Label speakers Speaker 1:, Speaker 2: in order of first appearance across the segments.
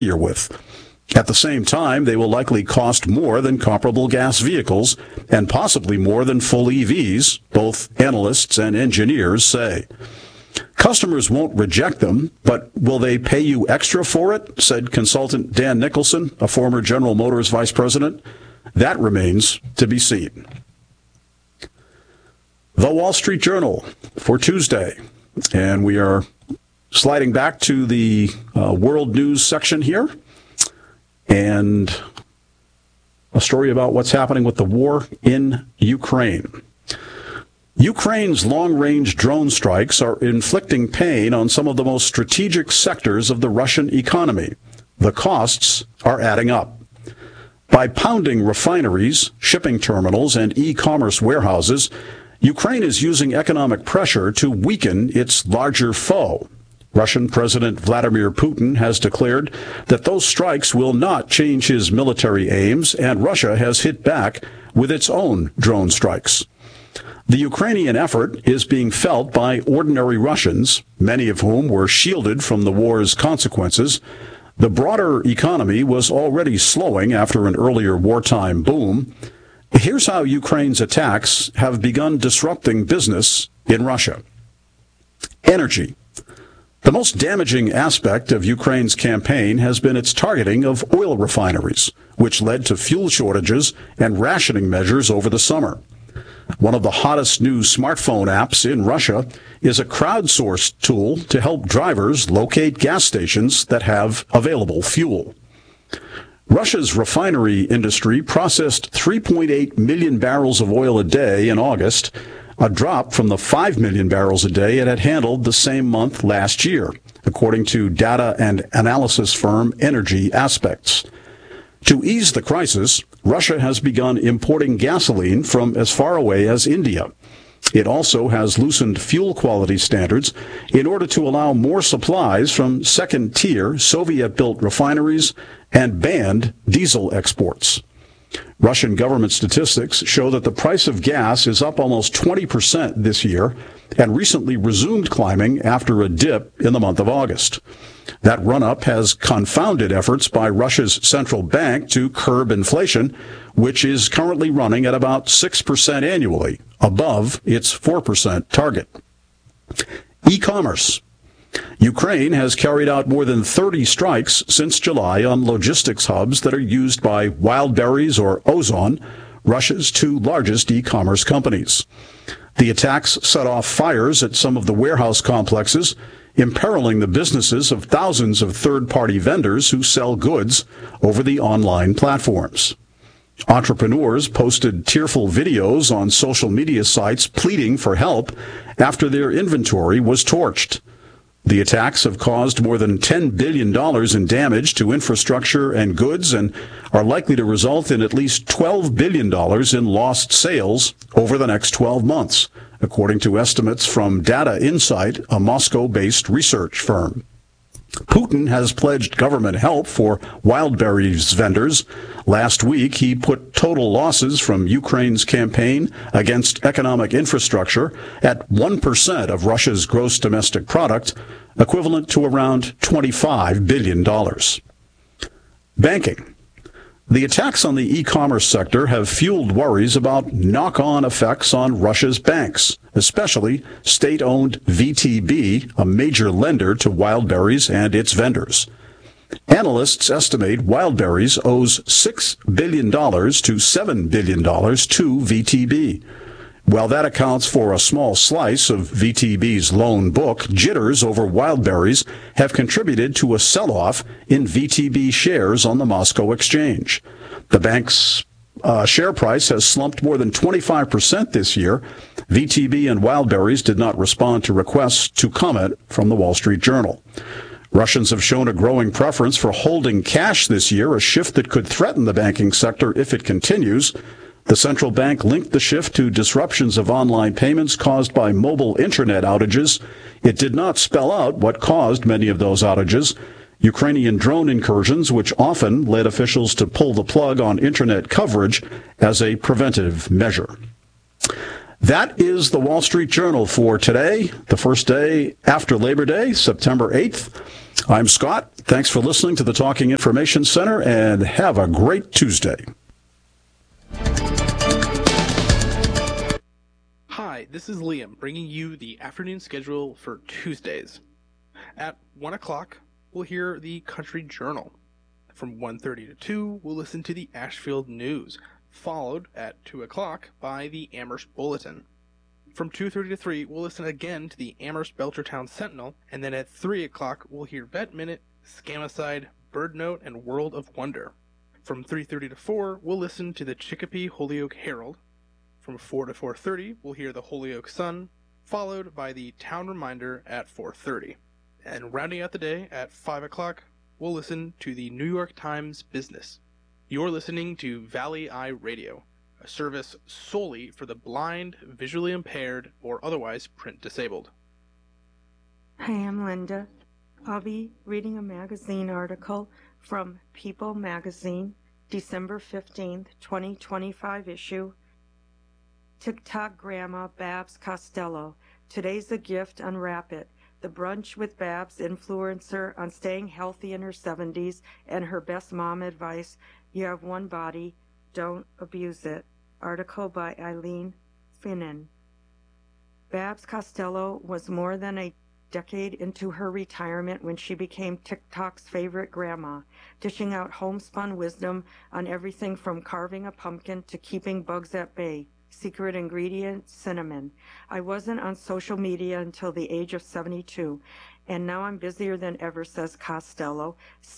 Speaker 1: with. At the same time, they will likely cost more than comparable gas vehicles and possibly more than full EVs, both analysts and engineers say. Customers won't reject them, but will they pay you extra for it, said consultant Dan Nicholson, a former General Motors vice president. That remains to be seen. The Wall Street Journal for Tuesday, and we are sliding back to the world news section here, and a story about what's happening with the war in Ukraine. Ukraine's long-range drone strikes are inflicting pain on some of the most strategic sectors of the Russian economy. The costs are adding up. By pounding refineries, shipping terminals, and e-commerce warehouses, Ukraine is using economic pressure to weaken its larger foe. Russian President Vladimir Putin has declared that those strikes will not change his military aims, and Russia has hit back with its own drone strikes. The Ukrainian effort is being felt by ordinary Russians, many of whom were shielded from the war's consequences. The broader economy was already slowing after an earlier wartime boom. Here's how Ukraine's attacks have begun disrupting business in Russia. Energy. The most damaging aspect of Ukraine's campaign has been its targeting of oil refineries, which led to fuel shortages and rationing measures over the summer. One of the hottest new smartphone apps in Russia is a crowdsourced tool to help drivers locate gas stations that have available fuel. Russia's refinery industry processed 3.8 million barrels of oil a day in August, a drop from the 5 million barrels a day it had handled the same month last year, according to data and analysis firm Energy Aspects. To ease the crisis, Russia has begun importing gasoline from as far away as India. It also has loosened fuel quality standards in order to allow more supplies from second-tier Soviet-built refineries and banned diesel exports. Russian government statistics show that the price of gas is up almost 20% this year and recently resumed climbing after a dip in the month of August. That run-up has confounded efforts by Russia's central bank to curb inflation, which is currently running at about 6% annually, above its 4% target. E-commerce. Ukraine has carried out more than 30 strikes since July on logistics hubs that are used by Wildberries or Ozon, Russia's two largest e-commerce companies. The attacks set off fires at some of the warehouse complexes, imperiling the businesses of thousands of third-party vendors who sell goods over the online platforms. Entrepreneurs posted tearful videos on social media sites pleading for help after their inventory was torched. The attacks have caused more than $10 billion in damage to infrastructure and goods and are likely to result in at least $12 billion in lost sales over the next 12 months, according to estimates from Data Insight, a Moscow-based research firm. Putin has pledged government help for Wildberries vendors. Last week, he put total losses from Ukraine's campaign against economic infrastructure at 1% of Russia's gross domestic product, equivalent to around $25 billion. Banking. The attacks on the e-commerce sector have fueled worries about knock-on effects on Russia's banks, especially state-owned VTB, a major lender to Wildberries and its vendors. Analysts estimate Wildberries owes $6 billion to $7 billion to VTB. While that accounts for a small slice of VTB's loan book, jitters over Wildberries have contributed to a sell-off in VTB shares on the Moscow exchange. The bank's share price has slumped more than 25% this year. VTB and Wildberries did not respond to requests to comment from the Wall Street Journal. Russians have shown a growing preference for holding cash this year, a shift that could threaten the banking sector if it continues. The central bank linked the shift to disruptions of online payments caused by mobile internet outages. It did not spell out what caused many of those outages. Ukrainian drone incursions, which often led officials to pull the plug on internet coverage as a preventive measure. That is the Wall Street Journal for today, the first day after Labor Day, September 8th. I'm Scott. Thanks for listening to the Talking Information Center, and have a great Tuesday.
Speaker 2: Hi, this is Liam bringing you the afternoon schedule for Tuesdays. At 1 o'clock, we'll hear the Country Journal. From 1:30 to 2, we'll listen to the Ashfield News, followed at 2 o'clock by the Amherst Bulletin. From 2:30 to 3, we'll listen again to the Amherst Belchertown Sentinel, and then at 3 o'clock, we'll hear Vet Minute, Scamicide, Bird Note, and World of Wonder. From 3:30 to 4, we'll listen to the Chicopee Holyoke Herald. From 4 to 4:30, we'll hear the Holyoke Sun, followed by the Town Reminder at 4:30. And rounding out the day at 5 o'clock, we'll listen to the New York Times Business. You're listening to Valley Eye Radio, a service solely for the blind, visually impaired, or otherwise print disabled.
Speaker 3: Hi, I'm Linda. I'll be reading a magazine article from People Magazine, December 15th, 2025 issue. TikTok Grandma Babs Costello. Today's a gift, unwrap it. The Brunch with Babs influencer on staying healthy in her 70s and her best mom advice: you have one body, don't abuse it. Article by Eileen Finnan. Babs Costello was more than a decade into her retirement when she became TikTok's favorite grandma, dishing out homespun wisdom on everything from carving a pumpkin to keeping bugs at bay. Secret ingredient, cinnamon. I wasn't on social media until the age of 72, and now I'm busier than ever, says Costello,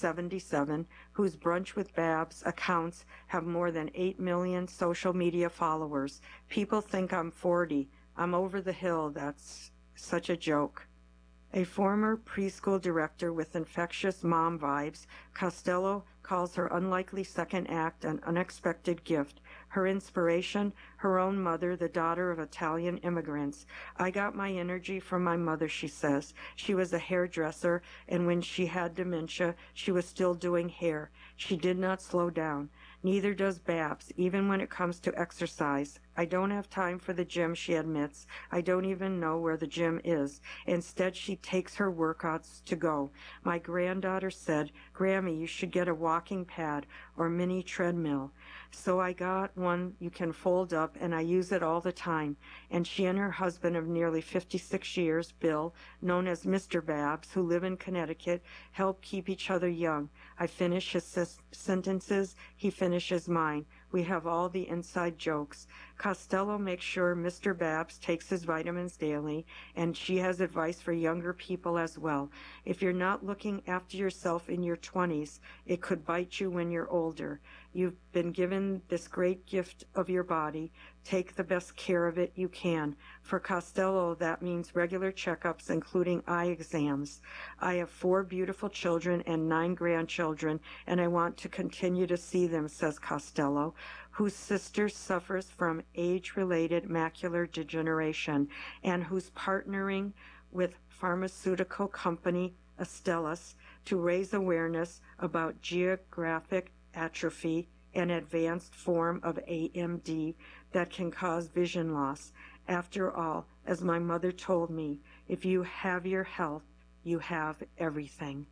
Speaker 3: 77, whose Brunch with Babs accounts have more than 8 million social media followers. People think I'm 40. I'm over the hill. That's such a joke. A former preschool director with infectious mom vibes, Costello calls her unlikely second act an unexpected gift. Her inspiration, her own mother, the daughter of Italian immigrants. I got my energy from my mother, she says. She was a hairdresser, and when she had dementia, she was still doing hair. She did not slow down. Neither does Babs, even when it comes to exercise. I don't have time for the gym, she admits. I don't even know where the gym is. Instead, she takes her workouts to go. My granddaughter said, "Grammy, you should get a walking pad or mini treadmill." So I got one you can fold up, and I use it all the time. And she and her husband of nearly 56 years, Bill, known as Mr. Babs, who live in Connecticut, help keep each other young. I finish his sentences, he finishes mine. We have all the inside jokes. Costello makes sure Mr. Babs takes his vitamins daily, and she has advice for younger people as well. If you're not looking after yourself in your 20s, it could bite you when you're older. You've been given this great gift of your body. Take the best care of it you can. For Costello, that means regular checkups, including eye exams. I have 4 beautiful children and 9 grandchildren, and I want to continue to see them, says Costello, whose sister suffers from age-related macular degeneration and who's partnering with pharmaceutical company Astellas to raise awareness about geographic atrophy, an advanced form of AMD that can cause vision loss. After all, as my mother told me, if you have your health, you have everything.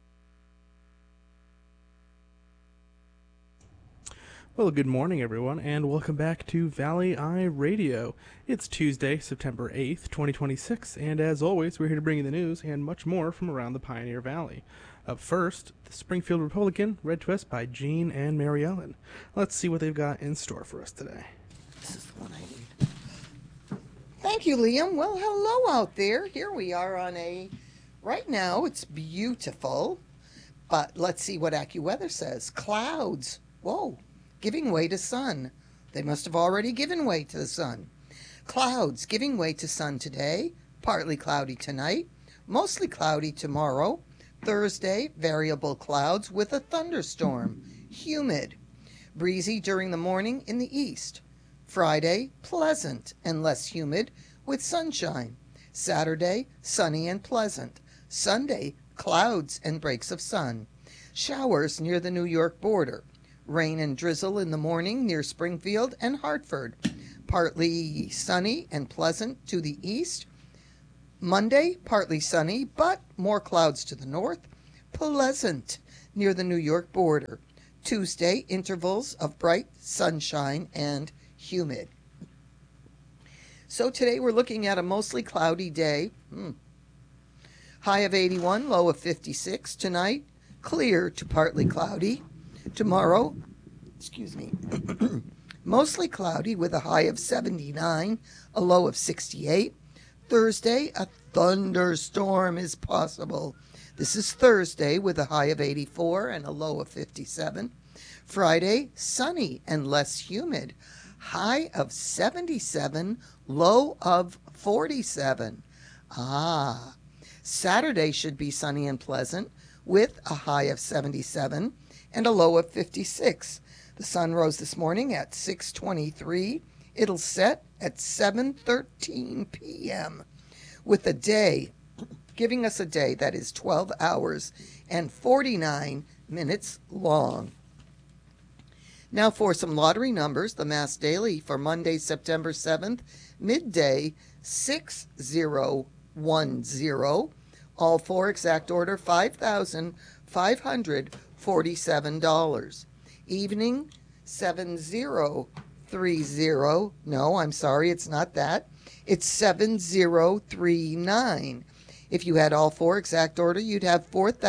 Speaker 2: Well, good morning, everyone, and welcome back to Valley Eye Radio. It's Tuesday, September 8th, 2026, and as always, we're here to bring you the news and much more from around the Pioneer Valley. Up first, the Springfield Republican, read to us by Jean and Mary Ellen. Let's see what they've got in store for us today.
Speaker 4: This is the one I need. Thank you, Liam. Well, hello out there. Here we are on right now it's beautiful, but let's see what AccuWeather says. Clouds. Whoa. Giving way to sun. They must have already given way to the sun. Clouds giving way to sun today. Partly cloudy tonight. Mostly cloudy tomorrow. Thursday, variable clouds with a thunderstorm. Humid. Breezy during the morning in the east. Friday, pleasant and less humid with sunshine. Saturday, sunny and pleasant. Sunday, clouds and breaks of sun. Showers near the New York border. Rain and drizzle in the morning near Springfield and Hartford. partly sunny and pleasant to the east. Monday, partly sunny, but more clouds to the north. Pleasant near the New York border. Tuesday, intervals of bright sunshine and humid. So today we're looking at a mostly cloudy day. High of 81, low of 56. Tonight, clear to partly cloudy. Tomorrow, mostly cloudy with a high of 79, a low of 68. Thursday, a thunderstorm is possible. This is Thursday with a high of 84 and a low of 57. Friday, sunny and less humid. High of 77, low of 47. Saturday should be sunny and pleasant with a high of 77 and a low of 56. The sun rose this morning at 6:23. It'll set at 7:13 p.m. with a day, giving us a day that is 12 hours and 49 minutes long. Now for some lottery numbers. The Mass Daily for Monday, September 7th, midday 6010. All four exact order $5,547. Evening 7030. No, I'm sorry, it's not that. It's 7039. If you had all four exact order, you'd have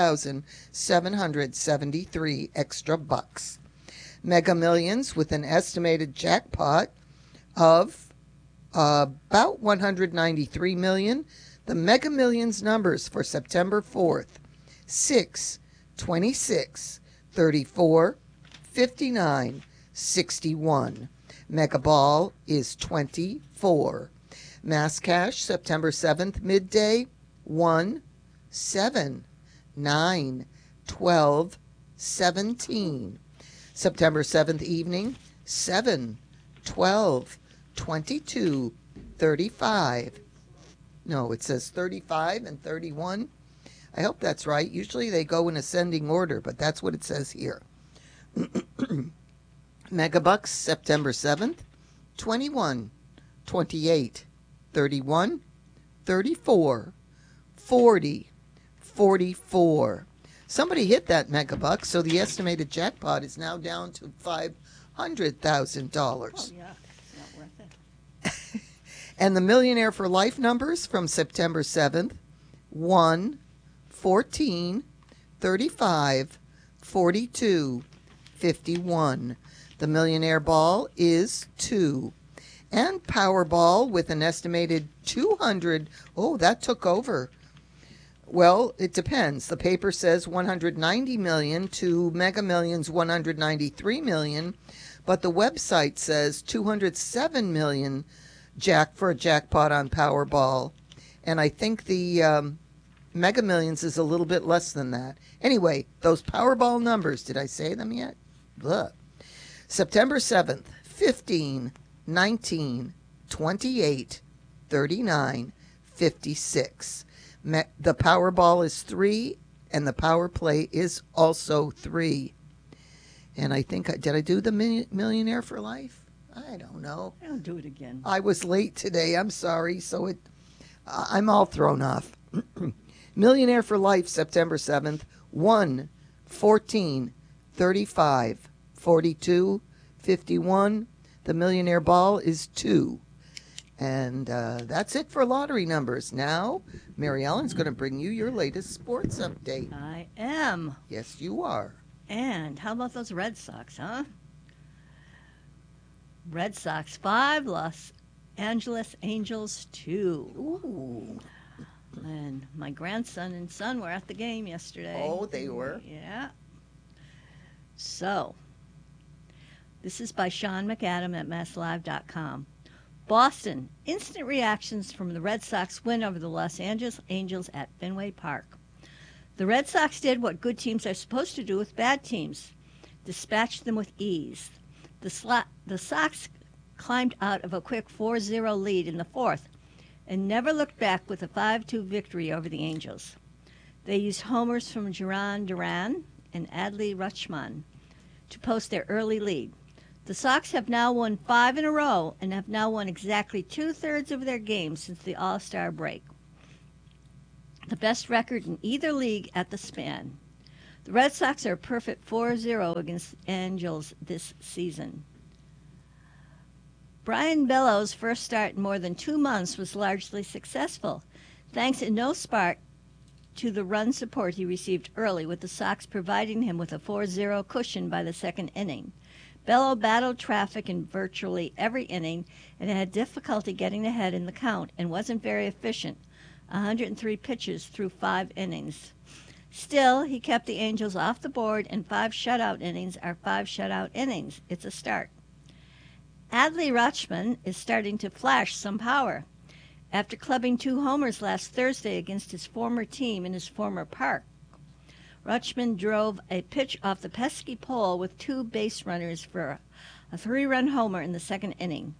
Speaker 4: 4,773 extra bucks. Mega Millions with an estimated jackpot of about 193 million. The Mega Millions numbers for September 4th: 6, 26, 34, 59, 61. Mega Ball is 24. Mass Cash September 7th midday 1, 7, 9, 12, 17. September 7th evening 7, 12, 22, 35. No, it says 35 and 31. I hope that's right. Usually they go in ascending order, but that's what it says here. Megabucks September 7th 21, 28, 31, 34, 40, 44. Somebody hit that megabuck, so the estimated jackpot is now down to $500,000.
Speaker 5: Oh, yeah, it's not worth it.
Speaker 4: And the Millionaire for Life numbers from September 7th: 1, 14, 35, 42, 51. The Millionaire Ball is 2. And Powerball with an estimated 200. Oh, that took over. Well, it depends. The paper says 190 million to Mega Millions 193 million, but the website says 207 million for a jackpot on Powerball. And I think the Mega Millions is a little bit less than that. Anyway, those Powerball numbers, did I say them yet? Look. September 7th, 15, 19, 28, 39, 56. The Powerball is 3, and the Power Play is also 3. And I think, did I do the Millionaire for Life? I don't know.
Speaker 5: I'll do it again.
Speaker 4: I was late today. I'm sorry. So I'm all thrown off. Millionaire for Life, September 7th, 1, 14, 35, 42, 51. The Millionaire Ball is 2. And that's it for lottery numbers. Now, Mary Ellen's going to bring you your latest sports update.
Speaker 5: I am.
Speaker 4: Yes, you are.
Speaker 5: And how about those Red Sox, huh? Red Sox 5, Los Angeles Angels 2.
Speaker 4: Ooh.
Speaker 5: And my grandson and son were at the game yesterday.
Speaker 4: Oh, they were?
Speaker 5: Yeah. So, this is by Sean McAdam at MassLive.com. Boston, instant reactions from the Red Sox win over the Los Angeles Angels at Fenway Park. The Red Sox did what good teams are supposed to do with bad teams, dispatched them with ease. The Sox climbed out of a quick 4-0 lead in the fourth and never looked back with a 5-2 victory over the Angels. They used homers from Duran Duran and Adley Rutschman to post their early lead. The Sox have now won 5 in a row and have now won exactly 2/3 of their games since the All-Star break. The best record in either league at the span. The Red Sox are a perfect 4-0 against the Angels this season. Brian Bellows' first start in more than 2 months was largely successful, thanks in no part to the run support he received early, with the Sox providing him with a 4-0 cushion by the second inning. Bello battled traffic in virtually every inning and had difficulty getting ahead in the count and wasn't very efficient, 103 pitches through 5 innings. Still, he kept the Angels off the board, and 5 shutout innings are 5 shutout innings. It's a start. Adley Rutschman is starting to flash some power. After clubbing 2 homers last Thursday against his former team in his former park, Rutschman drove a pitch off the pesky pole with 2 base runners for a 3-run homer in the second inning.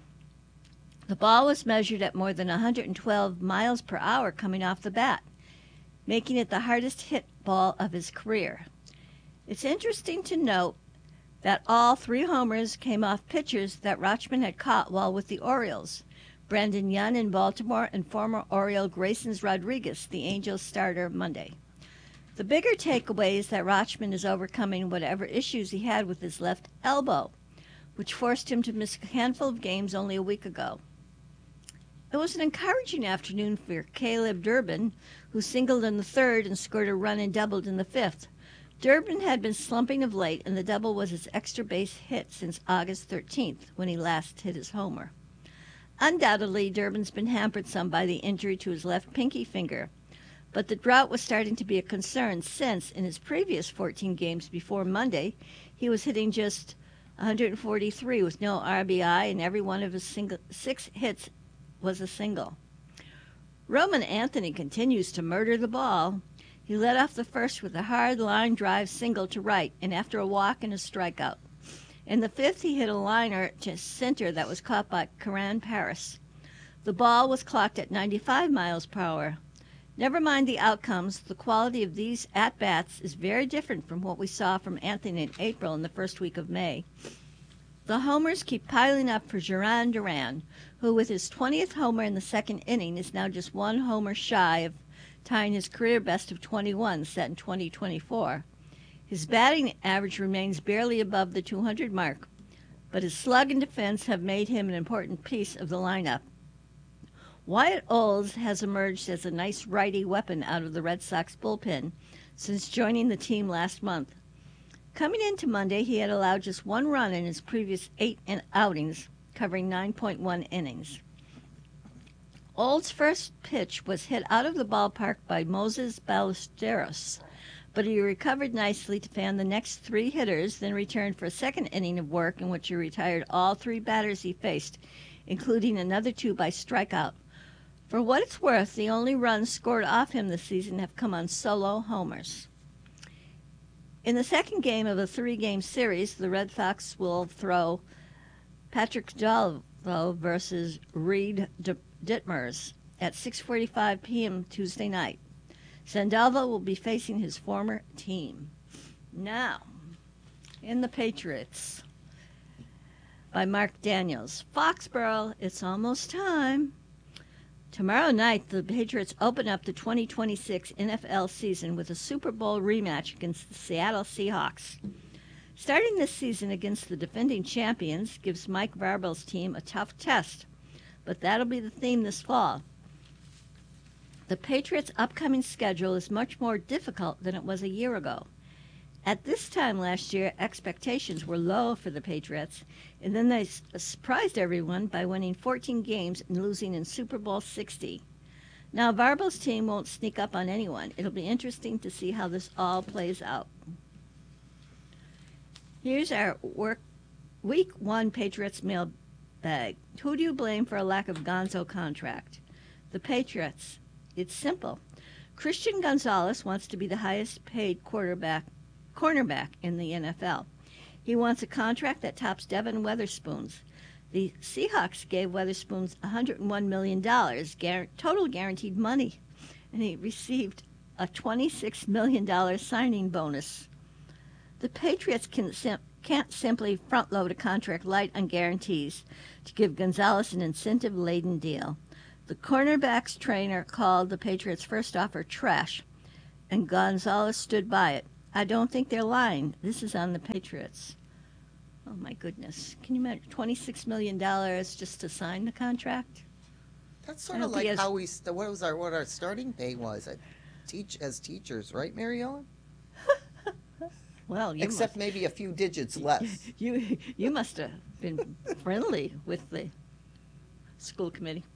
Speaker 5: The ball was measured at more than 112 miles per hour coming off the bat, making it the hardest hit ball of his career. It's interesting to note that all 3 homers came off pitchers that Rutschman had caught while with the Orioles. Brandon Young in Baltimore and former Oriole Grayson Rodriguez, the Angels starter, Monday. The bigger takeaway is that Rutschman is overcoming whatever issues he had with his left elbow, which forced him to miss a handful of games only a week ago. It was an encouraging afternoon for Caleb Durbin, who singled in the 3rd and scored a run and doubled in the 5th. Durbin had been slumping of late, and the double was his extra base hit since August 13th, when he last hit his homer. Undoubtedly, Durbin's been hampered some by the injury to his left pinky finger, but the drought was starting to be a concern since, in his previous 14 games before Monday, he was hitting just 143 with no RBI, and every one of his 6 hits was a single. Roman Anthony continues to murder the ball. He led off the first with a hard line drive single to right, and after a walk and a strikeout. In the 5th, he hit a liner to center that was caught by Karan Paris. The ball was clocked at 95 miles per hour. Never mind the outcomes, the quality of these at-bats is very different from what we saw from Anthony in April and the first week of May. The homers keep piling up for Duran Duran, who with his 20th homer in the second inning is now just 1 homer shy of tying his career best of 21 set in 2024. His batting average remains barely above the 200 mark, but his slug and defense have made him an important piece of the lineup. Wyatt Olds has emerged as a nice righty weapon out of the Red Sox bullpen since joining the team last month. Coming into Monday, he had allowed just 1 run in his previous 8 outings, covering 9.1 innings. Olds' first pitch was hit out of the ballpark by Moses Ballesteros, but he recovered nicely to fan the next 3 hitters, then returned for a second inning of work in which he retired all 3 batters he faced, including another 2 by strikeout. For what it's worth, the only runs scored off him this season have come on solo homers. In the second game of a 3-game series, the Red Sox will throw Patrick Dalvo versus Reed Ditmers at 6:45 p.m. Tuesday night. Sandoval will be facing his former team. Now, in the Patriots, by Mark Daniels. Foxborough, it's almost time. Tomorrow night, the Patriots open up the 2026 NFL season with a Super Bowl rematch against the Seattle Seahawks. Starting this season against the defending champions gives Mike Vrabel's team a tough test, but that'll be the theme this fall. The Patriots' upcoming schedule is much more difficult than it was a year ago. At this time last year, expectations were low for the Patriots, and then they surprised everyone by winning 14 games and losing in Super Bowl 60. Now, Vrabel's team won't sneak up on anyone. It'll be interesting to see how this all plays out. Here's our Week 1 Patriots mailbag. Who do you blame for a lack of Gonzo contract? The Patriots. It's simple. Christian Gonzalez wants to be the highest paid cornerback in the NFL. He wants a contract that tops Devin Weatherspoon's. The Seahawks gave Weatherspoon's $101 million total guaranteed money, and he received a $26 million signing bonus. The Patriots can't simply front-load a contract light on guarantees to give Gonzalez an incentive-laden deal. The cornerbacks trainer called the Patriots' first offer trash, and Gonzalez stood by it. I don't think they're lying. This is on the Patriots. Oh, my goodness. Can you imagine $26 million just to sign the contract?
Speaker 4: That's sort of like how what our starting pay was as teachers, right, Mary Ellen?
Speaker 5: Well,
Speaker 4: except maybe a few digits less.
Speaker 5: You must have been friendly with the school committee.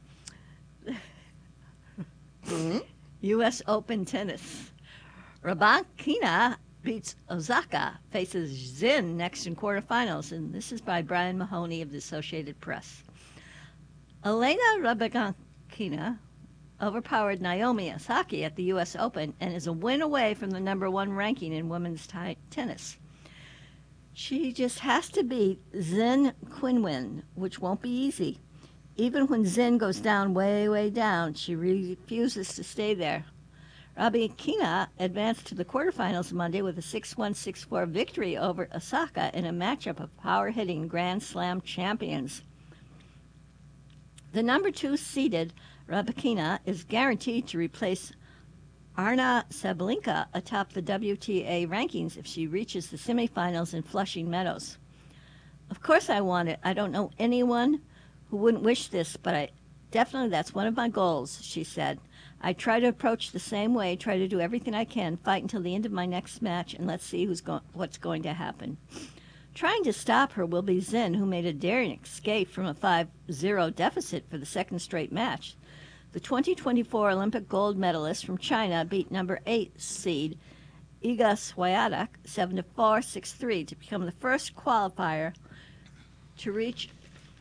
Speaker 4: Mm-hmm.
Speaker 5: U.S. Open tennis. Rybakina beats Osaka, faces Zin next in quarterfinals, and this is by Brian Mahoney of the Associated Press. Elena Rybakina overpowered Naomi Osaka at the U.S. Open and is a win away from the #1 ranking in women's tennis. She just has to beat Zin Qinwen, which won't be easy. Even when Zin goes down, way, way down, she refuses to stay there. Rybakina advanced to the quarterfinals Monday with a 6-1, 6-4 victory over Osaka in a matchup of power-hitting Grand Slam champions. The #2 seeded Rybakina is guaranteed to replace Arna Sabalenka atop the WTA rankings if she reaches the semifinals in Flushing Meadows. Of course I want it. I don't know anyone who wouldn't wish this, but definitely that's one of my goals, she said. I try to approach the same way, try to do everything I can, fight until the end of my next match, and let's see what's going to happen. Trying to stop her will be Zin, who made a daring escape from a 5-0 deficit for the second straight match. The 2024 Olympic gold medalist from China beat #8 seed Iga Swiatek 7-4, 6-3 to become the first qualifier to reach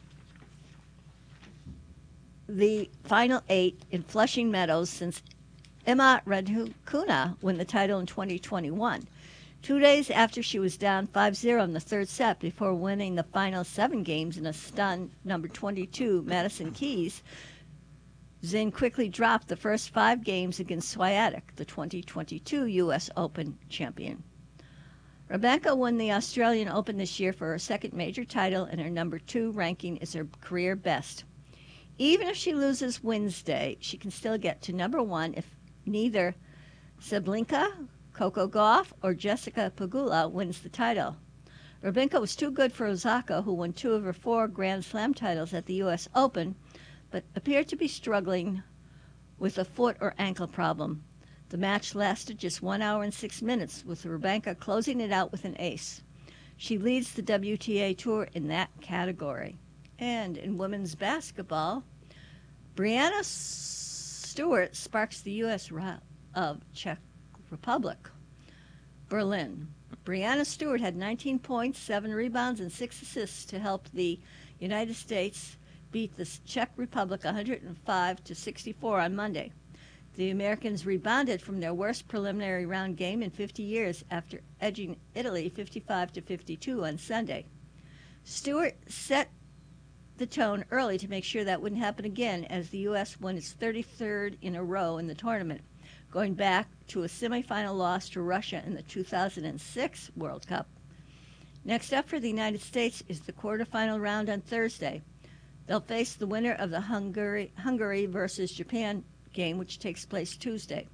Speaker 5: the final 8 in Flushing Meadows since Emma Raducanu won the title in 2021. 2 days after she was down 5-0 in the third set before winning the final 7 games in a stun #22 Madison Keys, Zin quickly dropped the first 5 games against Swiatek, the 2022 U.S. Open champion. Rebecca won the Australian Open this year for her second major title, and her #2 ranking is her career best. Even if she loses Wednesday, she can still get to #1 if neither Sabalenka, Coco Gauff, or Jessica Pegula wins the title. Rybakina was too good for Osaka, who won 2 of her 4 Grand Slam titles at the U.S. Open, but appeared to be struggling with a foot or ankle problem. The match lasted just 1 hour and 6 minutes, with Rybakina closing it out with an ace. She leads the WTA Tour in that category. And in women's basketball, Breanna Stewart sparks the U.S. of Czech Republic. Berlin. Breanna Stewart had 19 points, 7 rebounds, and 6 assists to help the United States beat the Czech Republic 105-64 on Monday. The Americans rebounded from their worst preliminary round game in 50 years after edging Italy 55-52 on Sunday. Stewart set the tone early to make sure that wouldn't happen again, as the U.S. won its 33rd in a row in the tournament, going back to a semifinal loss to Russia in the 2006 World Cup. Next up for the United States is the quarterfinal round on Thursday. They'll face the winner of the Hungary versus Japan game, which takes place Tuesday.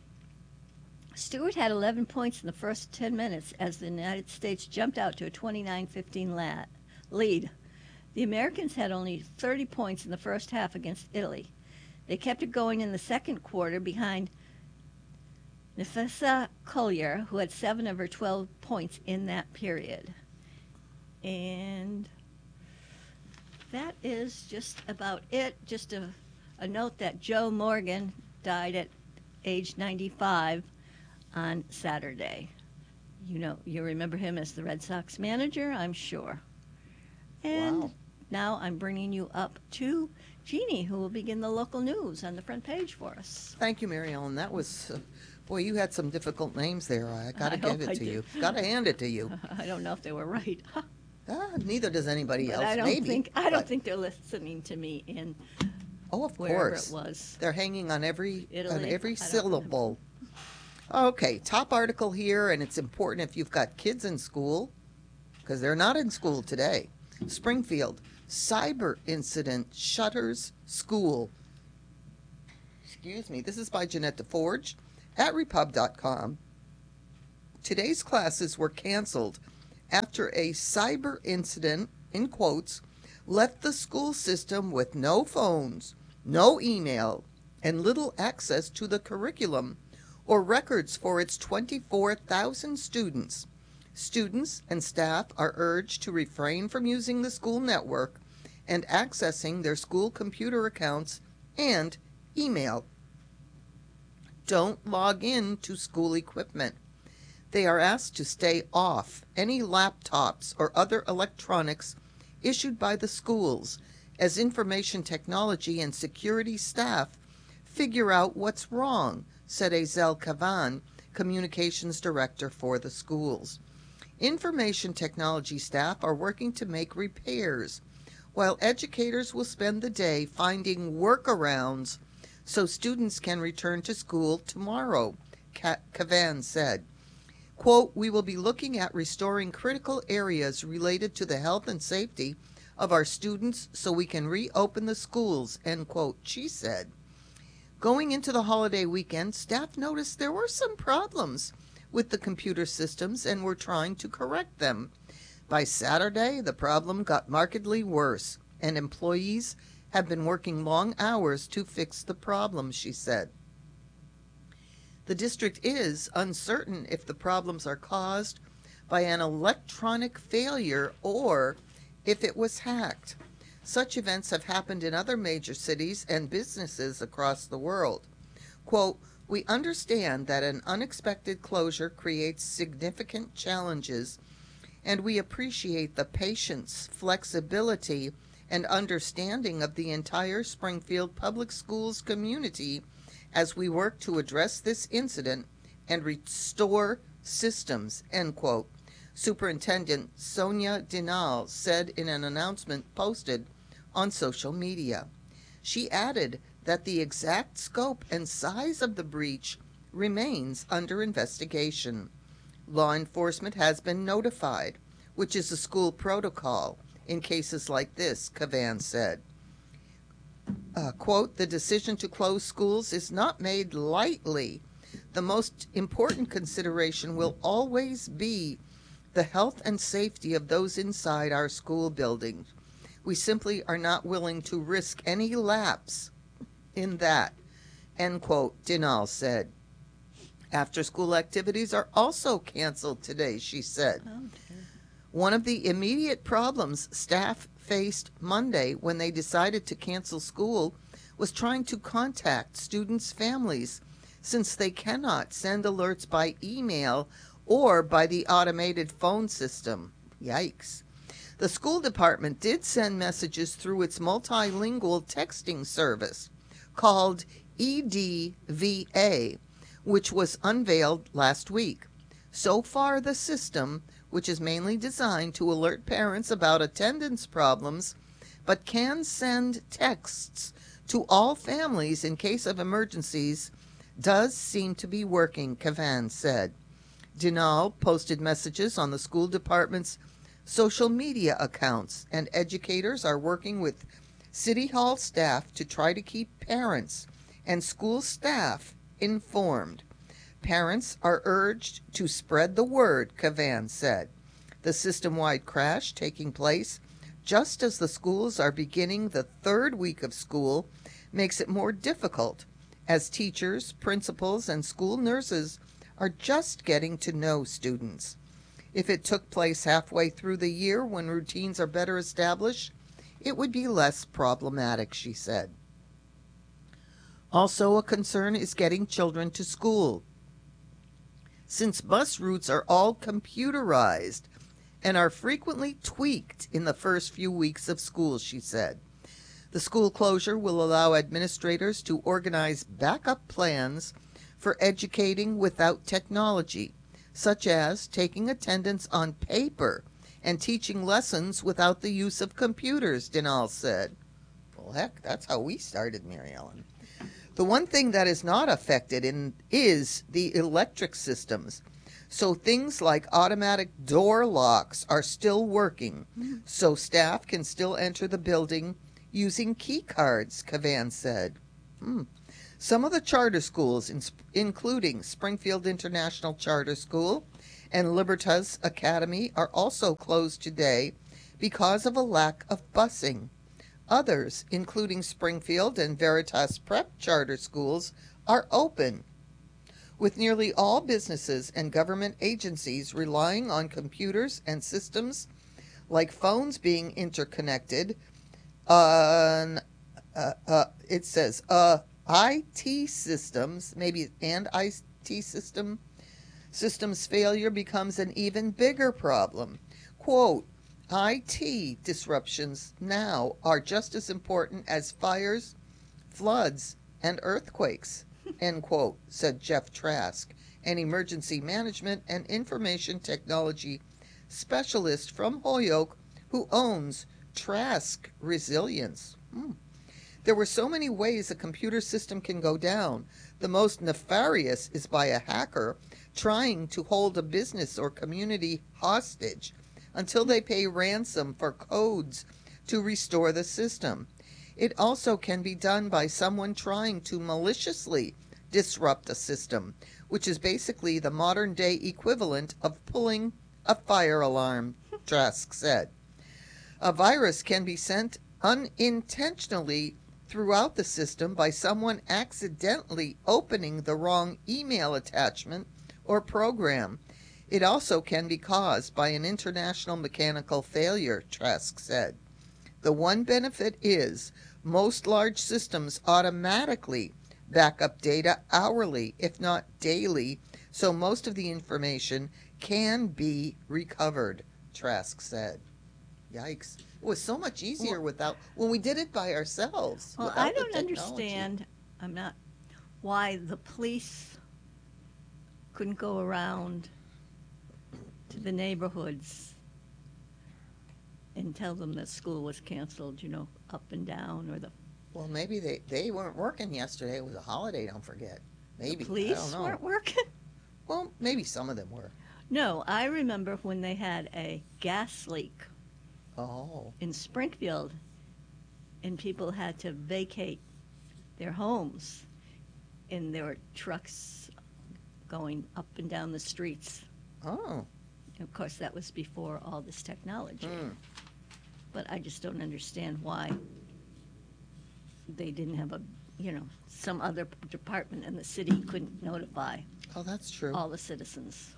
Speaker 5: Stewart had 11 points in the first 10 minutes as the United States jumped out to a 29-15 lead. The Americans had only 30 points in the first half against Italy. They kept it going in the second quarter behind Nafisa Collier, who had 7 of her 12 points in that period. And that is just about it. Just a note that Joe Morgan died at age 95 on Saturday. You remember him as the Red Sox manager, I'm sure. And
Speaker 4: wow.
Speaker 5: Now I'm bringing you up to Jeannie, who will begin the local news on the front page for us.
Speaker 4: Thank you, Mary Ellen. That was, boy, you had some difficult names there. I got to give it to you. Got to hand it to you.
Speaker 5: I don't know if they were right.
Speaker 4: Neither does anybody else.
Speaker 5: I don't
Speaker 4: but
Speaker 5: think they're listening to me in
Speaker 4: oh, of
Speaker 5: wherever
Speaker 4: course.
Speaker 5: It was.
Speaker 4: They're hanging on every
Speaker 5: Italy.
Speaker 4: Syllable. Okay, top article here, and it's important if you've got kids in school. because they're not in school today. Springfield, cyber incident shutters school. Excuse me, this is by Jeanette DeForge at repub.com. Today's classes were canceled after a cyber incident, in quotes, left the school system with no phones, no email, and little access to the curriculum or records for its 24,000 students. Students and staff are urged to refrain from using the school network and accessing their school computer accounts and email. Don't log in to school equipment. They are asked to stay off any laptops or other electronics issued by the schools as information technology and security staff figure out what's wrong, said Azel Kavan, communications director for the schools. Information technology staff are working to make repairs, while educators will spend the day finding workarounds so students can return to school tomorrow, Kavan said. Quote, we will be looking at restoring critical areas related to the health and safety of our students so we can reopen the schools, end quote, she said. Going into the holiday weekend, staff noticed there were some problems with the computer systems and were trying to correct them. By Saturday, the problem got markedly worse, and employees have been working long hours to fix the problem, she said. The district is uncertain if the problems are caused by an electronic failure or if it was hacked. Such events have happened in other major cities and businesses across the world. Quote, we understand that an unexpected closure creates significant challenges, and we appreciate the patience, flexibility, and understanding of the entire Springfield Public Schools community as we work to address this incident and restore systems, end quote. Superintendent Sonia Dinal said in an announcement posted on social media. She added that the exact scope and size of the breach remains under investigation. Law enforcement has been notified, which is a school protocol in cases like this, Kavan said. Quote, the decision to close schools is not made lightly. The most important consideration will always be the health and safety of those inside our school buildings. We simply are not willing to risk any lapse in that, end quote, Dinal said. After-school activities are also canceled today, she said. Okay. One of the immediate problems staff faced Monday when they decided to cancel school was trying to contact students' families, since they cannot send alerts by email or by the automated phone system. Yikes. The school department did send messages through its multilingual texting service called EDVA, which was unveiled last week. So far, the system, which is mainly designed to alert parents about attendance problems, but can send texts to all families in case of emergencies, does seem to be working, Kavan said. Dinal posted messages on the school department's social media accounts, and educators are working with City Hall staff to try to keep parents and school staff informed. Parents are urged to spread the word, Kavan said. The system-wide crash taking place just as the schools are beginning the third week of school makes it more difficult, as teachers, principals, and school nurses are just getting to know students. If it took place halfway through the year when routines are better established, it would be less problematic, she said. Also, a concern is getting children to school. Since bus routes are all computerized and are frequently tweaked in the first few weeks of school, she said. The school closure will allow administrators to organize backup plans for educating without technology, such as taking attendance on paper and teaching lessons without the use of computers, Dinal said. Well, heck, that's how we started, Mary Ellen. The one thing that is not affected is the electric systems. So things like automatic door locks are still working, so staff can still enter the building using key cards, Cavan said. Some of the charter schools, including Springfield International Charter School and Libertas Academy, are also closed today because of a lack of busing. Others, including Springfield and Veritas Prep charter schools, are open. With nearly all businesses and government agencies relying on computers and systems like phones being interconnected, it says IT systems, maybe, and IT systems failure becomes an even bigger problem. Quote, IT disruptions now are just as important as fires, floods, and earthquakes, end quote, said Jeff Trask, an emergency management and information technology specialist from Holyoke who owns Trask Resilience. There were so many ways a computer system can go down. The most nefarious is by a hacker trying to hold a business or community hostage until they pay ransom for codes to restore the system. It also can be done by someone trying to maliciously disrupt a system, which is basically the modern day equivalent of pulling a fire alarm, Trask said. A virus can be sent unintentionally throughout the system by someone accidentally opening the wrong email attachment or program. It also can be caused by an international mechanical failure, Trask said. The one benefit is most large systems automatically back up data hourly, if not daily, so most of the information can be recovered, Trask said. Yikes. It was so much easier when we did it by ourselves.
Speaker 5: Well, I don't understand why the police couldn't go around to the neighborhoods and tell them that school was canceled, up and down, or
Speaker 4: Well, maybe they weren't working yesterday. It was a holiday, don't forget. Maybe.
Speaker 5: The police
Speaker 4: I don't know.
Speaker 5: weren't working?
Speaker 4: Well, maybe some of them were.
Speaker 5: No, I remember when they had a gas leak in Springfield, and people had to vacate their homes, and there were trucks going up and down the streets.
Speaker 4: Oh.
Speaker 5: Of course, that was before all this technology. But I just don't understand why they didn't have some other department in the city couldn't notify
Speaker 4: Oh, that's true.
Speaker 5: all the citizens.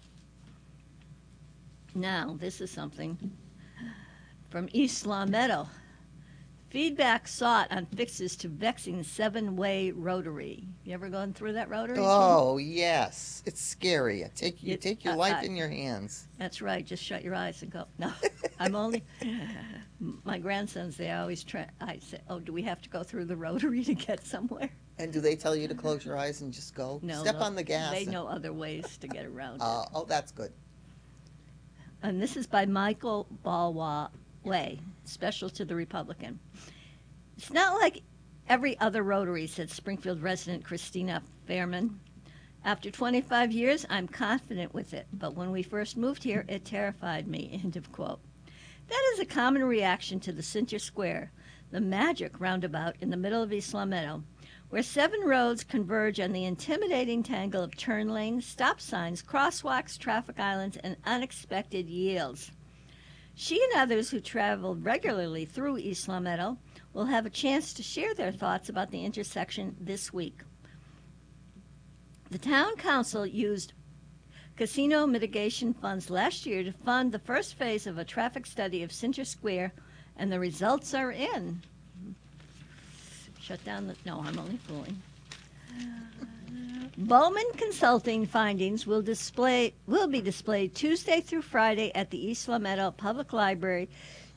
Speaker 5: Now, this is something from East Long Meadow. Feedback sought on fixes to vexing 7-way rotary. You ever gone through that rotary?
Speaker 4: Oh, yes. It's scary. You take your life in your hands.
Speaker 5: That's right. Just shut your eyes and go. No, my grandsons, they always try. I say, oh, do we have to go through the rotary to get somewhere?
Speaker 4: And do they tell you to close your eyes and just go?
Speaker 5: No.
Speaker 4: Step on the gas.
Speaker 5: They know other ways to get around it.
Speaker 4: Oh, that's good.
Speaker 5: And this is by Michael Balwa Way, special to the Republican. It's not like every other rotary, said Springfield resident Christina Fairman. After 25 years, I'm confident with it, but when we first moved here, it terrified me, end of quote. That is a common reaction to the Center Square, the magic roundabout in the middle of East Long Meadow, where 7 roads converge on the intimidating tangle of turn lanes, stop signs, crosswalks, traffic islands, and unexpected yields. She and others who travel regularly through East Long Meadow will have a chance to share their thoughts about the intersection this week. The town council used casino mitigation funds last year to fund the first phase of a traffic study of Center Square, and the results are in. Shut down the... No, I'm only fooling. Bowman Consulting findings will be displayed Tuesday through Friday at the East Long Meadow Public Library,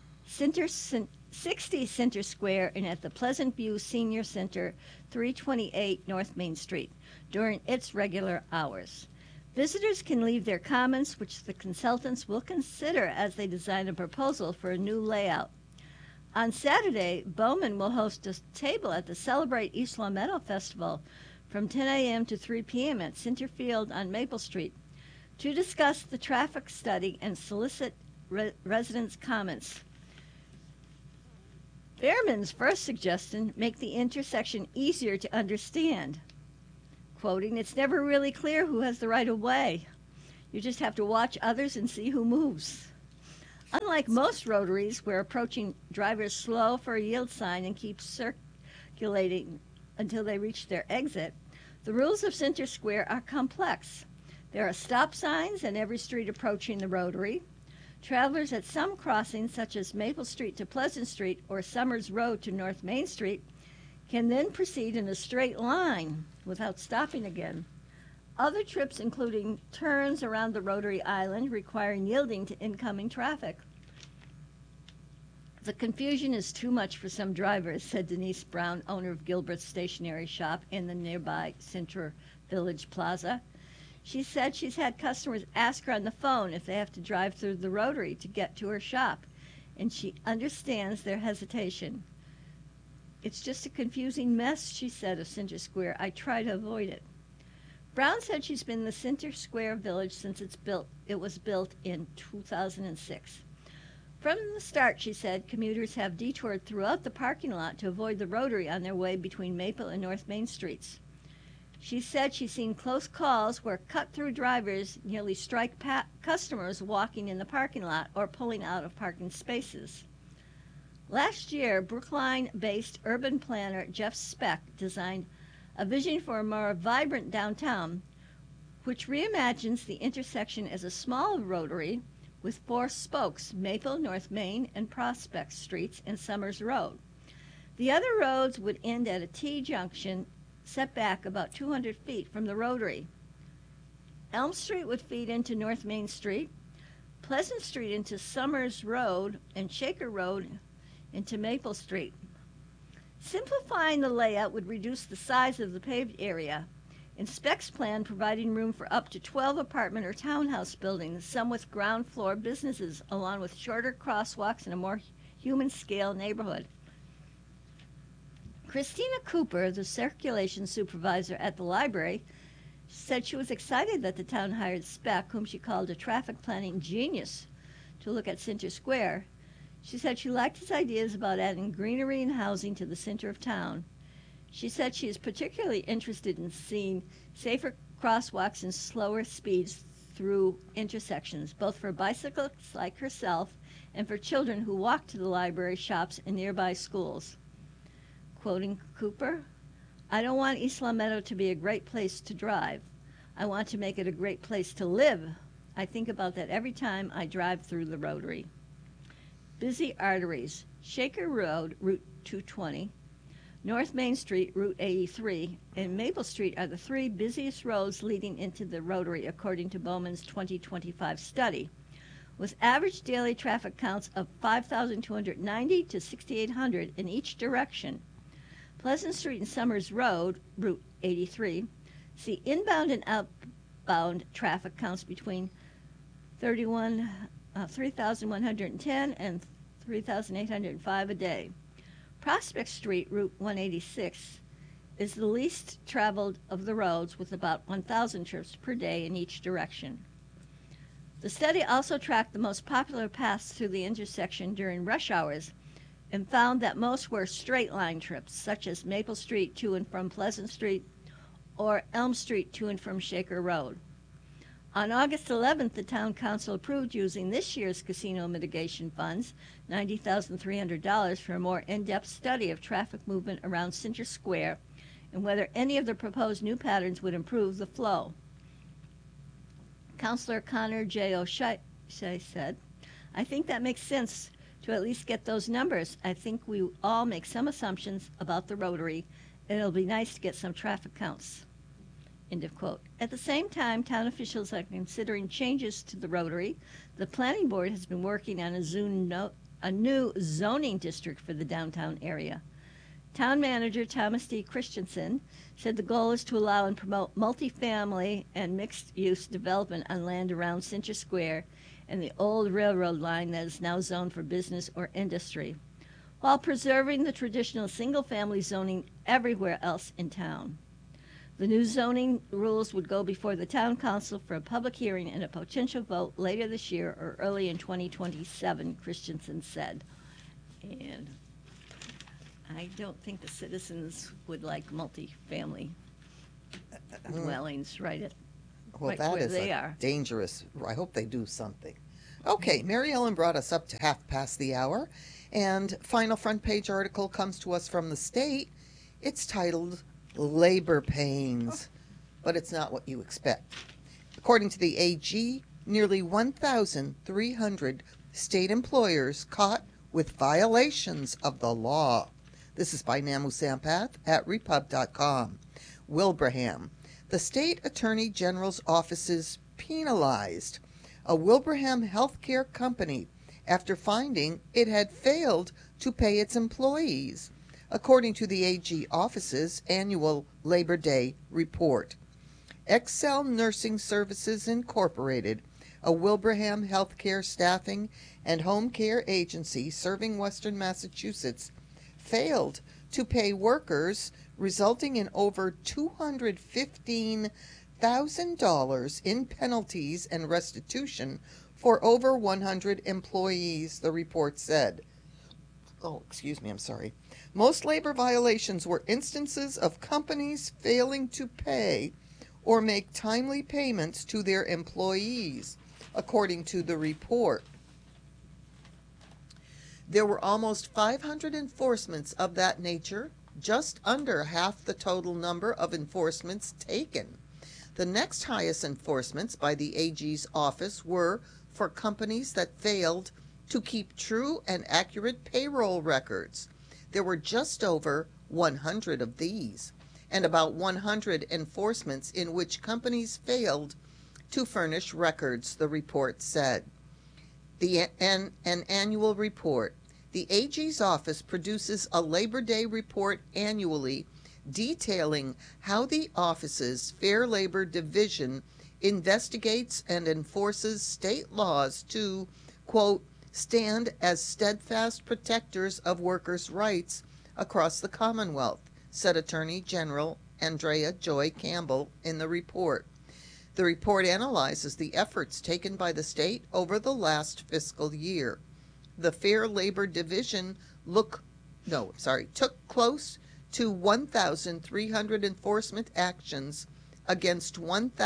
Speaker 5: 60 Center Square, and at the Pleasant View Senior Center, 328 North Main Street, during its regular hours. Visitors can leave their comments, which the consultants will consider as they design a proposal for a new layout. On Saturday, Bowman will host a table at the Celebrate East Long Meadow Festival from 10 a.m. to 3 p.m. at Center Field on Maple Street. to discuss the traffic study and solicit residents' comments. Behrman's first suggestion, make the intersection easier to understand. Quoting, "It's never really clear who has the right of way. You just have to watch others and see who moves." Unlike most rotaries, where approaching drivers slow for a yield sign and keep circulating until they reach their exit, the rules of Center Square are complex. There are stop signs in every street approaching the rotary. Travelers at some crossings, such as Maple Street to Pleasant Street or Summers Road to North Main Street, can then proceed in a straight line without stopping again. Other trips, including turns around the rotary island, requiring yielding to incoming traffic. "The confusion is too much for some drivers," said Denise Brown, owner of Gilbert's Stationery Shop in the nearby Center Village Plaza. She said she's had customers ask her on the phone if they have to drive through the rotary to get to her shop, and she understands their hesitation. "It's just a confusing mess," she said of Center Square. "I try to avoid it." Brown said she's been in the Center Square Village since it was built in 2006. From the start, she said, commuters have detoured throughout the parking lot to avoid the rotary on their way between Maple and North Main Streets. She said she's seen close calls where cut-through drivers nearly strike customers walking in the parking lot or pulling out of parking spaces. Last year, Brookline-based urban planner Jeff Speck designed a vision for a more vibrant downtown, which reimagines the intersection as a small rotary with 4 spokes, Maple, North Main, and Prospect Streets, and Summers Road. The other roads would end at a T-junction set back about 200 feet from the rotary. Elm Street would feed into North Main Street, Pleasant Street into Summers Road, and Shaker Road into Maple Street. Simplifying the layout would reduce the size of the paved area. In Speck's plan, providing room for up to 12 apartment or townhouse buildings, some with ground floor businesses, along with shorter crosswalks and a more human scale neighborhood. Christina Cooper, the circulation supervisor at the library, said she was excited that the town hired Speck, whom she called a traffic planning genius, to look at Center Square. She said she liked his ideas about adding greenery and housing to the center of town. She said she is particularly interested in seeing safer crosswalks and slower speeds through intersections, both for bicyclists like herself and for children who walk to the library, shops, and nearby schools. Quoting Cooper, "I don't want East Longmeadow to be a great place to drive. I want to make it a great place to live. I think about that every time I drive through the rotary." Busy arteries: Shaker Road, Route 220, North Main Street, Route 83, and Maple Street are the 3 busiest roads leading into the rotary, according to Bowman's 2025 study, with average daily traffic counts of 5,290 to 6,800 in each direction. Pleasant Street and Summers Road, Route 83, see inbound and outbound traffic counts between 3,110 and 3,805 a day. Prospect Street, Route 186, is the least traveled of the roads, with about 1,000 trips per day in each direction. The study also tracked the most popular paths through the intersection during rush hours and found that most were straight-line trips, such as Maple Street to and from Pleasant Street or Elm Street to and from Shaker Road. On August 11th, the Town Council approved using this year's casino mitigation funds, $90,300, for a more in-depth study of traffic movement around Center Square and whether any of the proposed new patterns would improve the flow. Councilor Connor J. O'Shea said, "I think that makes sense to at least get those numbers. I think we all make some assumptions about the rotary, and it'll be nice to get some traffic counts." End of quote. At the same time, town officials are considering changes to the rotary. The planning board has been working on a new zoning district for the downtown area. Town manager Thomas D. Christensen said the goal is to allow and promote multifamily and mixed-use development on land around Center Square and the old railroad line that is now zoned for business or industry, while preserving the traditional single-family zoning everywhere else in town. The new zoning rules would go before the town council for a public hearing and a potential vote later this year or early in 2027, Christensen said. And I don't think the citizens would like multi-family dwellings right
Speaker 4: Well,
Speaker 5: right
Speaker 4: that
Speaker 5: where
Speaker 4: is
Speaker 5: they are.
Speaker 4: dangerous. I hope they do something. Okay, Mary Ellen brought us up to half past the hour, and final front page article comes to us from the state. It's titled Labor Pains, but it's not what you expect. According to the AG, nearly 1,300 state employers caught with violations of the law. This is by Namu Sampath at repub.com. Wilbraham. The state attorney general's offices penalized a Wilbraham healthcare company after finding it had failed to pay its employees, according to the AG office's annual Labor Day report. Excel Nursing Services Incorporated, a Wilbraham healthcare staffing and home care agency serving Western Massachusetts, failed to pay workers, resulting in over $215,000 in penalties and restitution for over 100 employees, the report said. Oh, excuse me, I'm sorry. Most labor violations were instances of companies failing to pay or make timely payments to their employees, according to the report. There were almost 500 enforcements of that nature, just under half the total number of enforcements taken. The next highest enforcements by the AG's office were for companies that failed to keep true and accurate payroll records. There were just over 100 of these, and about 100 enforcements in which companies failed to furnish records, the report said. An annual report. The AG's office produces a Labor Day report annually detailing how the office's Fair Labor Division investigates and enforces state laws to, quote, stand as steadfast protectors of workers' rights across the Commonwealth, said Attorney General Andrea Joy Campbell in the report. The report analyzes the efforts taken by the state over the last fiscal year. The Fair Labor Division took close to 1,300 enforcement actions against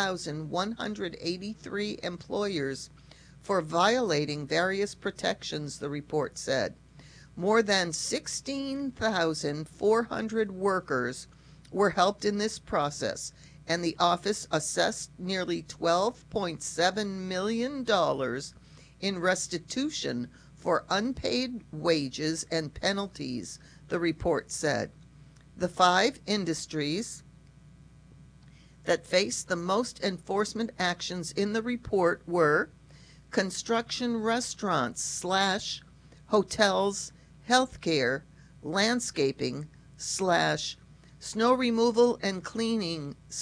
Speaker 4: 1,183 employers for violating various protections, the report said. More than 16,400 workers were helped in this process, and the office assessed nearly $12.7 million in restitution for unpaid wages and penalties, the report said. The 5 industries that faced the most enforcement actions in the report were construction, restaurants / hotels, healthcare, landscaping / snow removal and cleaning /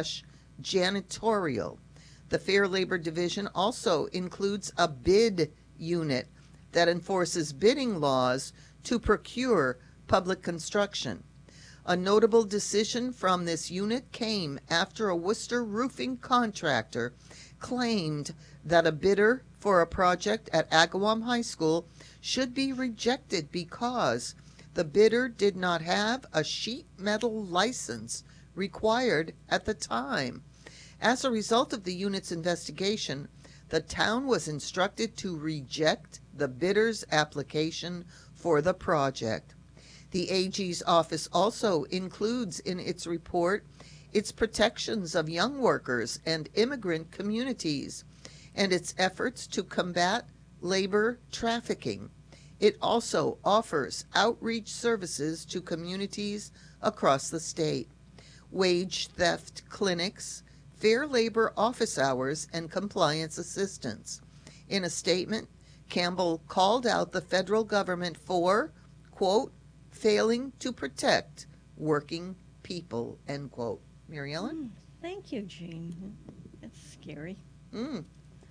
Speaker 4: janitorial. The Fair Labor Division also includes a bid unit that enforces bidding laws to procure public construction. A notable decision from this unit came after a Worcester roofing contractor claimed that a bidder for a project at Agawam High School should be rejected because the bidder did not have a sheet metal license required at the time. As a result of the unit's investigation, the town was instructed to reject the bidder's application for the project. The AG's office also includes in its report its protections of young workers and immigrant communities and its efforts to combat labor trafficking. It also offers outreach services to communities across the state, wage theft clinics, fair labor office hours, and compliance assistance. In a statement, Campbell called out the federal government for, quote, failing to protect working people, end quote. Mary Ellen?
Speaker 5: Thank you, Jean. That's scary.
Speaker 4: Mm.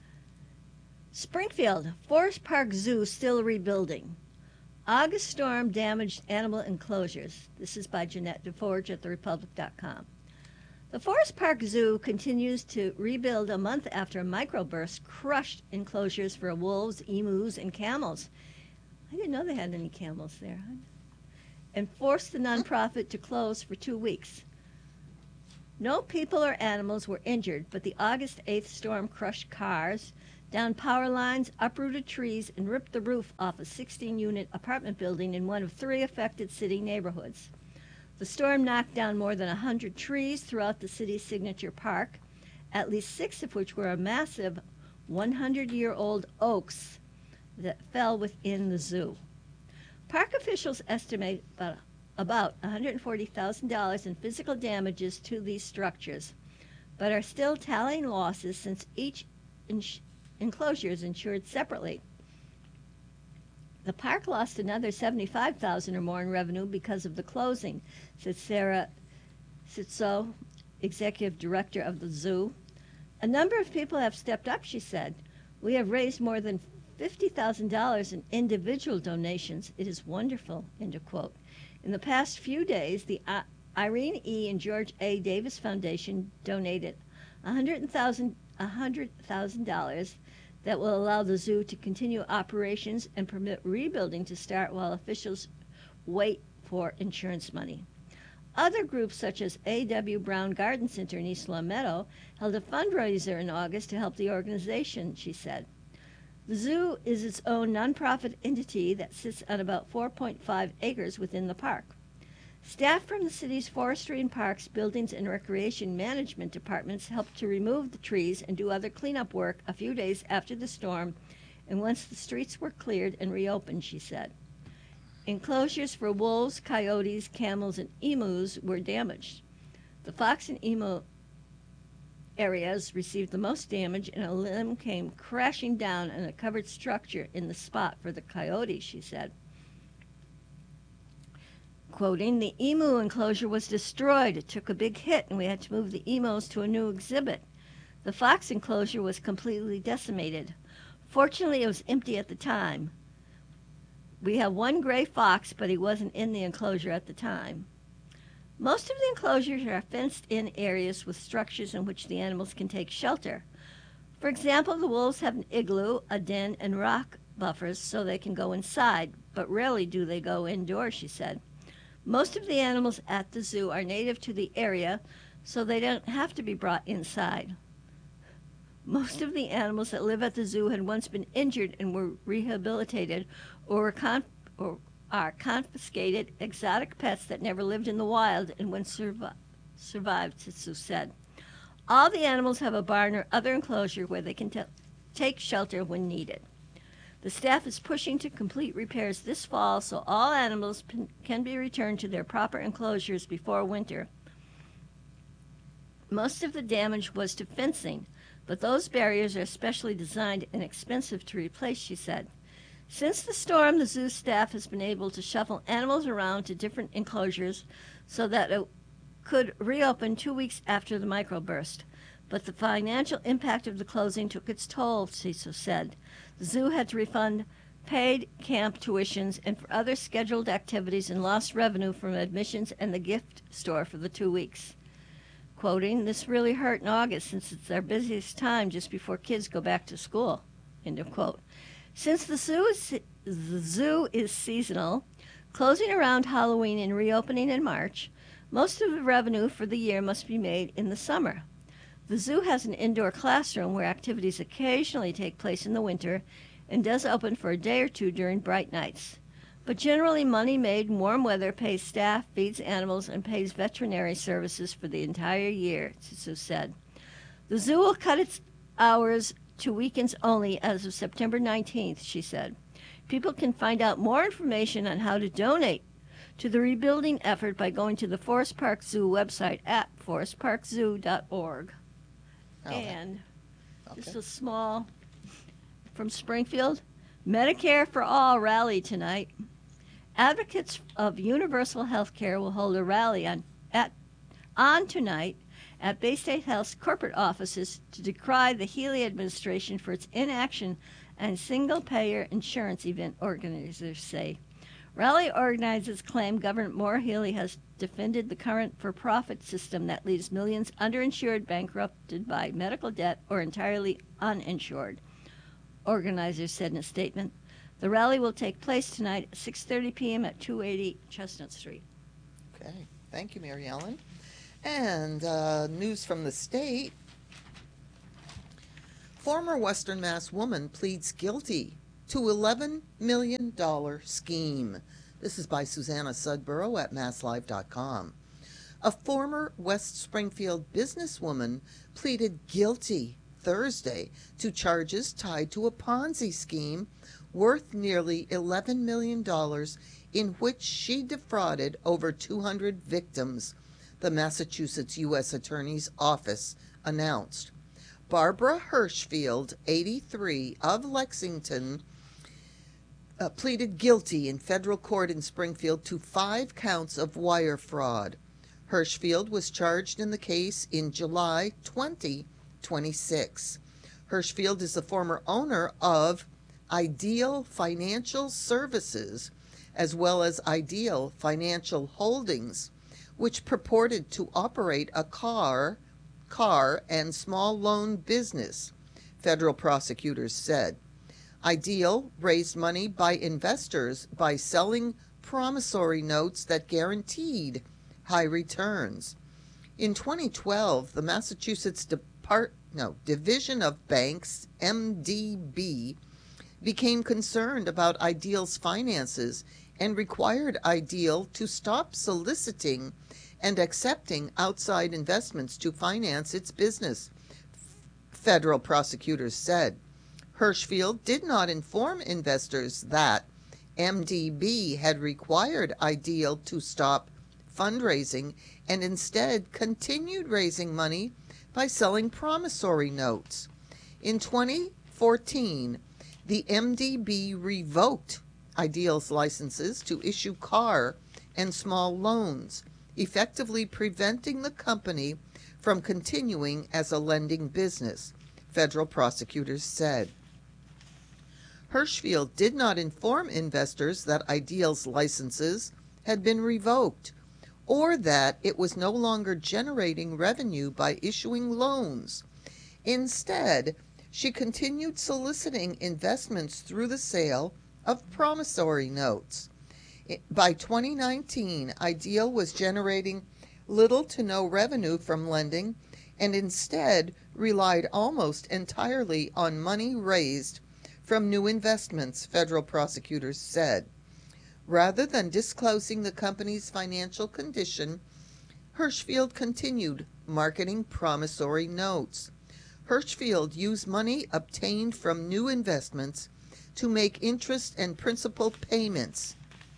Speaker 5: Springfield, Forest Park Zoo still rebuilding. August storm damaged animal enclosures. This is by Jeanette DeForge at therepublic.com. The Forest Park Zoo continues to rebuild a month after a microburst crushed enclosures for wolves, emus, and camels. I didn't know they had any camels there. And forced the nonprofit to close for 2 weeks. No people or animals were injured, but the August 8th storm crushed cars, downed power lines, uprooted trees, and ripped the roof off a 16-unit apartment building in one of 3 affected city neighborhoods. The storm knocked down more than 100 trees throughout the city's signature park, at least 6 of which were a massive 100-year-old oaks that fell within the zoo. Park officials estimate about $140,000 in physical damages to these structures, but are still tallying losses since each enclosure is insured separately. The park lost another $75,000 or more in revenue because of the closing, said Sarah Sitso, executive director of the zoo. A number of people have stepped up, she said. We have raised more than $50,000 in individual donations. It is wonderful, end of quote. In the past few days, the Irene E. and George A. Davis Foundation donated $100,000 that will allow the zoo to continue operations and permit rebuilding to start while officials wait for insurance money. Other groups such as A.W. Brown Garden Center in East Long Meadow held a fundraiser in August to help the organization, she said. The zoo is its own nonprofit entity that sits on about 4.5 acres within the park. Staff from the city's forestry and parks, buildings, and recreation management departments helped to remove the trees and do other cleanup work a few days after the storm and once the streets were cleared and reopened, she said. Enclosures for wolves, coyotes, camels, and emus were damaged. The fox and emu areas received the most damage, and a limb came crashing down on a covered structure in the spot for the coyotes, she said. Quoting, the emu enclosure was destroyed. It took a big hit, and we had to move the emus to a new exhibit. The fox enclosure was completely decimated. Fortunately, it was empty at the time. We have one gray fox, but he wasn't in the enclosure at the time. Most of the enclosures are fenced-in areas with structures in which the animals can take shelter. For example, the wolves have an igloo, a den, and rock buffers so they can go inside, but rarely do they go indoors, she said. Most of the animals at the zoo are native to the area, so they don't have to be brought inside. Most of the animals that live at the zoo had once been injured and were rehabilitated or are confiscated exotic pets that never lived in the wild and once survived, Sitsu said. All the animals have a barn or other enclosure where they can take shelter when needed. The staff is pushing to complete repairs this fall so all animals can be returned to their proper enclosures before winter. Most of the damage was to fencing, but those barriers are specially designed and expensive to replace, she said. Since the storm, the zoo staff has been able to shuffle animals around to different enclosures so that it could reopen 2 weeks after the microburst. But the financial impact of the closing took its toll, Ciso said. The zoo had to refund paid camp tuitions and for other scheduled activities and lost revenue from admissions and the gift store for the 2 weeks. Quoting, this really hurt in August since it's our busiest time just before kids go back to school, end of quote. Since the zoo is seasonal, closing around Halloween and reopening in March, most of the revenue for the year must be made in the summer. The zoo has an indoor classroom where activities occasionally take place in the winter and does open for a day or two during bright nights. But generally, money made in warm weather pays staff, feeds animals, and pays veterinary services for the entire year, Tsutsu said. The zoo will cut its hours to weekends only as of September 19th, she said. People can find out more information on how to donate to the rebuilding effort by going to the Forest Park Zoo website at forestparkzoo.org. And just a small from Springfield, Medicare for All rally tonight. Advocates of universal health care will hold a rally on tonight at Bay State Health's corporate offices to decry the Healy administration for its inaction and single-payer insurance, event organizers say. Rally organizers claim Governor Maura Healey has defended the current for-profit system that leaves millions underinsured, bankrupted by medical debt, or entirely uninsured. Organizers said in a statement. The rally will take place tonight at 6:30 p.m. at 280 Chestnut Street.
Speaker 4: Okay, thank you, Mary Ellen. And news from the state. Former Western Mass woman pleads guilty to $11 million scheme. This is by Susanna Sudborough at masslive.com. A former West Springfield businesswoman pleaded guilty Thursday to charges tied to a Ponzi scheme worth nearly $11 million in which she defrauded over 200 victims, the Massachusetts U.S. Attorney's Office announced. Barbara Hirschfield, 83, of Lexington, pleaded guilty in federal court in Springfield to 5 counts of wire fraud. Hirschfield was charged in the case in July 2026. Hirschfield is the former owner of Ideal Financial Services, as well as Ideal Financial Holdings, which purported to operate a car and small loan business, federal prosecutors said. Ideal raised money by investors by selling promissory notes that guaranteed high returns. In 2012, the Massachusetts Division of Banks, MDB, became concerned about Ideal's finances and required Ideal to stop soliciting and accepting outside investments to finance its business, federal prosecutors said. Hirschfield did not inform investors that MDB had required Ideal to stop fundraising and instead continued raising money by selling promissory notes. In 2014, the MDB revoked Ideal's licenses to issue car and small loans, effectively preventing the company from continuing as a lending business, federal prosecutors said. Hirschfield did not inform investors that Ideal's licenses had been revoked or that it was no longer generating revenue by issuing loans. Instead, she continued soliciting investments through the sale of promissory notes. By 2019, Ideal was generating little to no revenue from lending and instead relied almost entirely on money raised from new investments, federal prosecutors said. Rather than disclosing the company's financial condition, Hirschfield continued marketing promissory notes. Hirschfield used money obtained from new investments to make interest and principal payments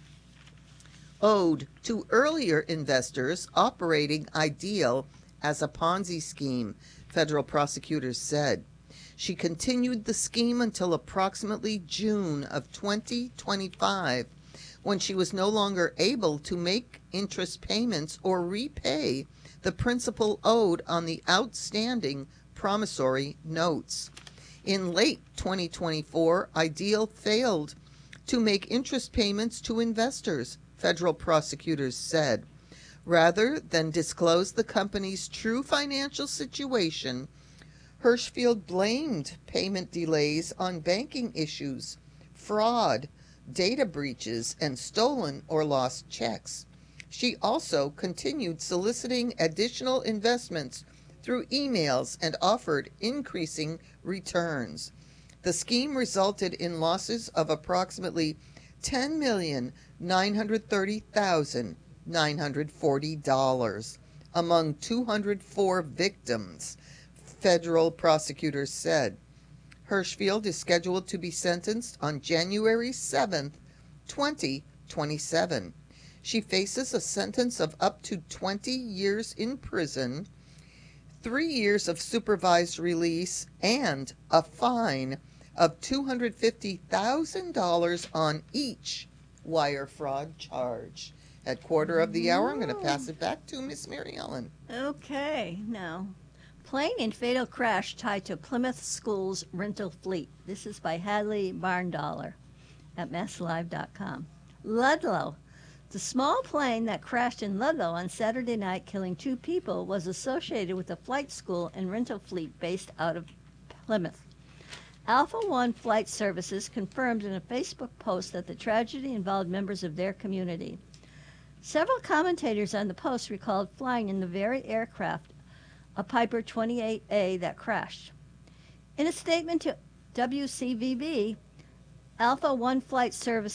Speaker 4: owed to earlier investors operating Ideal as a Ponzi scheme, federal prosecutors said. She continued the scheme until approximately June of 2025, when she was no longer able to make interest payments or repay the principal owed on the outstanding promissory notes. In late 2024, Ideal failed to make interest payments to investors, federal prosecutors said. Rather than disclose the company's true financial situation, Hirschfield blamed payment delays on banking issues, fraud, data breaches, and stolen or lost checks. She also continued soliciting additional investments through emails and offered increasing returns. The scheme resulted in losses of approximately $10,930,940 among 204 victims, federal prosecutors said. Hirschfield is scheduled to be sentenced on January 7th, 2027. She faces a sentence of up to 20 years in prison, 3 years of supervised release, and a fine of $250,000 on each wire fraud charge. At quarter of the hour, I'm going to pass it back to Miss Mary Ellen.
Speaker 5: Okay, now, plane in fatal crash tied to Plymouth School's rental fleet. This is by Hadley Barndollar at masslive.com. Ludlow. The small plane that crashed in Ludlow on Saturday night, killing 2 people, was associated with a flight school and rental fleet based out of Plymouth. Alpha One Flight Services confirmed in a Facebook post that the tragedy involved members of their community. Several commentators on the post recalled flying in the very aircraft, a Piper 28A, that crashed. In a statement to WCVB, Alpha One Flight Services